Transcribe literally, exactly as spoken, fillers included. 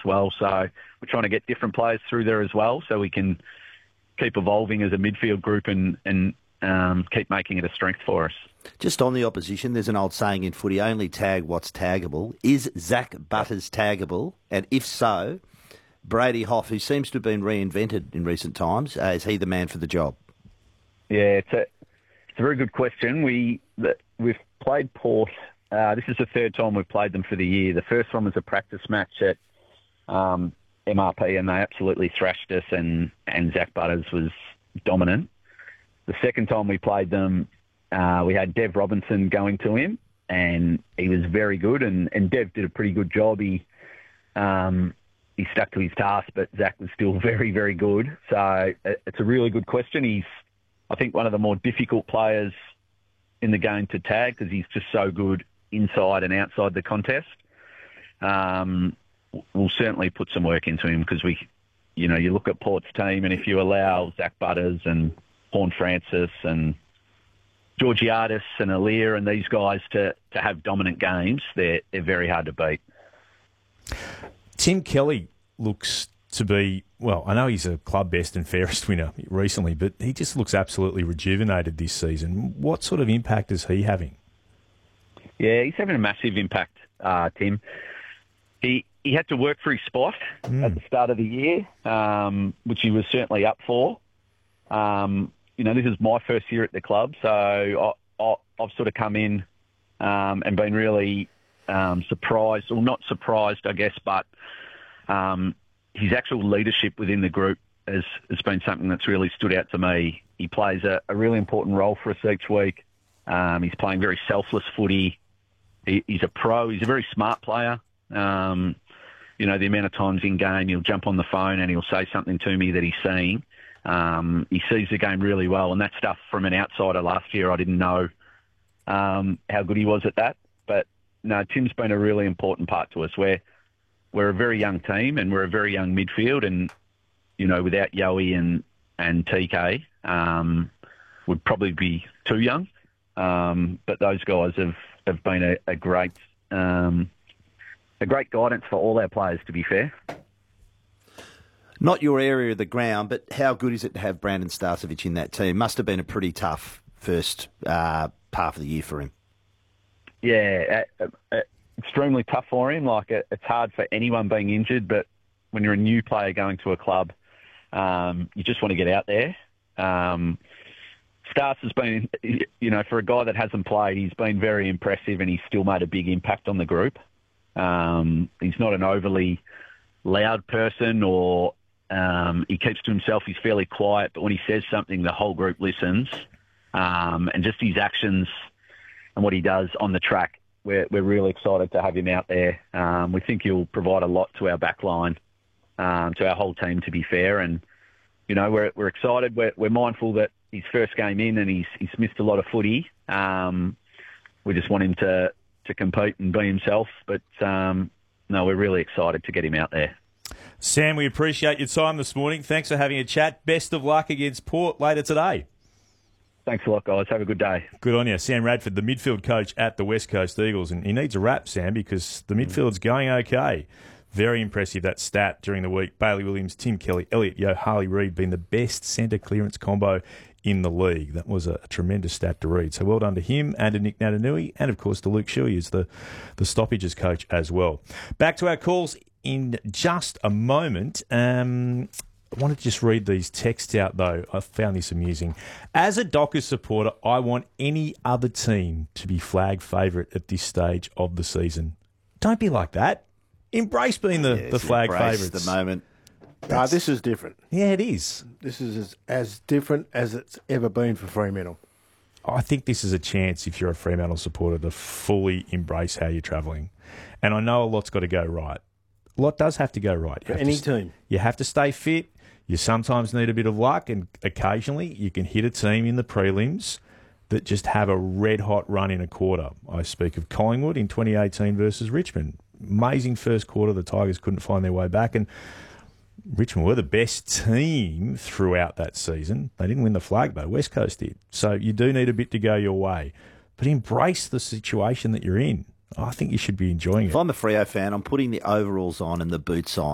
well. So we're trying to get different players through there as well, so we can keep evolving as a midfield group and and um, keep making it a strength for us. Just on the opposition, there's an old saying in footy: only tag what's taggable. Is Zach Butters taggable? And if so, Brady Hough, who seems to have been reinvented in recent times, uh, is he the man for the job? Yeah, it's a it's a very good question. We we've played Port. Uh, this is the third time we've played them for the year. The first one was a practice match at um, M R P, and they absolutely thrashed us, and, and Zach Butters was dominant. The second time we played them, uh, we had Dev Robinson going to him, and he was very good, and, and Dev did a pretty good job. He um, he stuck to his task, but Zach was still very, very good. So it's a really good question. He's, I think, one of the more difficult players in the game to tag because he's just so good inside and outside the contest. Um, we'll certainly put some work into him because we, you know, you look at Port's team, and if you allow Zach Butters and Horn Francis and Georgiadis and Alir and these guys to, to have dominant games, they're, they're very hard to beat. Tim Kelly looks to be, well, I know he's a club best and fairest winner recently, but he just looks absolutely rejuvenated this season. What sort of impact is he having? Yeah, he's having a massive impact, uh, Tim. He he had to work for his spot mm. at the start of the year, um, which he was certainly up for. Um, you know, this is my first year at the club, so I, I, I've sort of come in um, and been really um, surprised, or not surprised, I guess, but um, his actual leadership within the group has, has been something that's really stood out to me. He plays a, a really important role for us each week. Um, he's playing very selfless footy. He, he's a pro. He's a very smart player. Um, you know, the amount of times in game he'll jump on the phone and he'll say something to me that he's seeing. Um, he sees the game really well, and that stuff from an outsider last year, I didn't know um, how good he was at that. But no, Tim's been a really important part to us. We're, we're a very young team, and we're a very young midfield, and, you know, without Yowie and, and T K, um, would probably be too young. Um, but those guys have, have been a, a great um, a great guidance for all our players, to be fair. Not your area of the ground, but how good is it to have Brandon Starcevic in that team? Must have been a pretty tough first uh, half of the year for him. Yeah, uh, uh, extremely tough for him. Like, it, it's hard for anyone being injured, but when you're a new player going to a club, um, you just want to get out there. Um, Starce has been, you know, for a guy that hasn't played, he's been very impressive, and he's still made a big impact on the group. Um, he's not an overly loud person, or um, he keeps to himself. He's fairly quiet, but when he says something, the whole group listens. Um, and just his actions and what he does on the track, we're, we're really excited to have him out there. Um, we think he'll provide a lot to our back line, um, to our whole team, to be fair. And, you know, we're, we're excited. We're, we're mindful that his first game in, and he's, he's missed a lot of footy. Um, we just want him to, to compete and be himself. But, um, no, we're really excited to get him out there. Sam, we appreciate your time this morning. Thanks for having a chat. Best of luck against Port later today. Thanks a lot, guys. Have a good day. Good on you. Sam Radford, the midfield coach at the West Coast Eagles. And he needs a wrap, Sam, because the midfield's going okay. Very impressive, that stat during the week. Bailey Williams, Tim Kelly, Elliot Yeo, Harley Reid being the best centre clearance combo in the league. That was a, a tremendous stat to read. So well done to him and to Nick Natanui, and of course to Luke Shuey as the, the stoppages coach as well. Back to our calls in just a moment. Um, I wanted to just read these texts out, though. I found this amusing. As a Dockers supporter, I want any other team to be flag favourite at this stage of the season. Don't be like that. Embrace being the, yes, the flag favourites. favourites. The moment. No, this is different. Yeah, it is. This is as, as different as it's ever been for Fremantle. I think this is a chance, if you're a Fremantle supporter, to fully embrace how you're travelling. And I know a lot's got to go right. A lot does have to go right. You For have any to, team. You have to stay fit. You sometimes need a bit of luck, and occasionally you can hit a team in the prelims that just have a red-hot run in a quarter. I speak of Collingwood in twenty eighteen versus Richmond. Amazing first quarter. The Tigers couldn't find their way back, and Richmond were the best team throughout that season. They didn't win the flag, though. West Coast did. So you do need a bit to go your way. But embrace the situation that you're in. I think you should be enjoying it. If I'm a Freo fan, I'm putting the overalls on and the boots on.